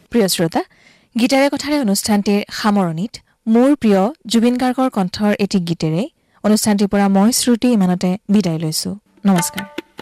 প্ৰিয় শ্ৰোতা, গীতেৰে কথাৰে অনুষ্ঠানটিৰ সামৰণিত মোৰ প্ৰিয় জুবিন গাৰ্গৰ কণ্ঠৰ এটি গীতেৰে অনুষ্ঠানটিৰ পৰা মই শ্ৰুতি ইমানতে বিদায় লৈছো। নমস্কাৰ।